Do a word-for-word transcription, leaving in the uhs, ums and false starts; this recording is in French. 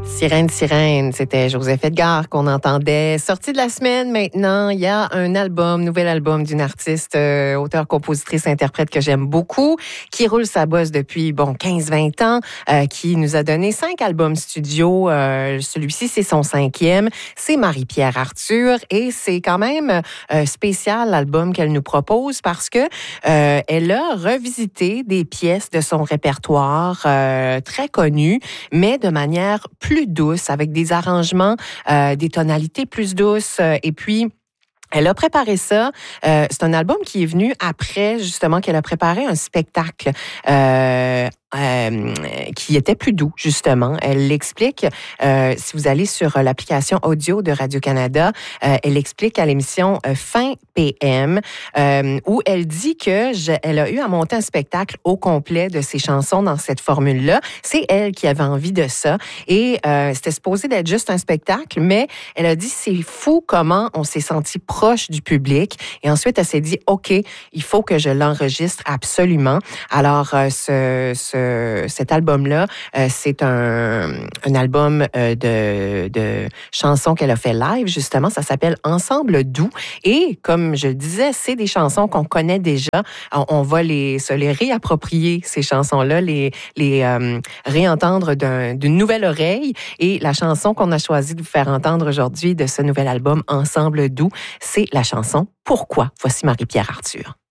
Sirène, sirène, c'était Joseph Edgar qu'on entendait. Sortie de la semaine maintenant, il y a un album, nouvel album d'une artiste, euh, auteure, compositrice, interprète que j'aime beaucoup, qui roule sa bosse depuis, bon, quinze vingt ans, euh, qui nous a donné cinq albums studio. Euh, celui-ci, c'est son cinquième. C'est Marie-Pierre Arthur et c'est quand même euh, spécial l'album qu'elle nous propose parce que euh, elle a revisité des pièces de son répertoire euh, très connues, mais de manière plus douce, avec des arrangements, euh, des tonalités plus douces. Euh, et puis, elle a préparé ça. Euh, c'est un album qui est venu après, justement, qu'elle a préparé un spectacle euh, euh, qui était plus doux, justement. Elle l'explique, euh, si vous allez sur l'application audio de Radio-Canada, euh, elle explique à l'émission euh, Fin P M, euh, où elle dit que je, elle a eu à monter un spectacle au complet de ses chansons dans cette formule-là. C'est elle qui avait envie de ça. Et euh, c'était supposé d'être juste un spectacle, mais elle a dit, c'est fou comment on s'est senti proche du public. Et ensuite, elle s'est dit, OK, il faut que je l'enregistre absolument. Alors, euh, ce, ce, cet album-là, euh, c'est un, un album euh, de, de chansons qu'elle a fait live, justement. Ça s'appelle Ensemble doux. Et comme je le disais, c'est des chansons qu'on connaît déjà. On, on va les, se les réapproprier, ces chansons-là, les, les euh, réentendre d'un, d'une nouvelle oreille. Et la chanson qu'on a choisi de vous faire entendre aujourd'hui de ce nouvel album Ensemble doux, c'est la chanson Pourquoi? Voici Marie-Pierre Arthur.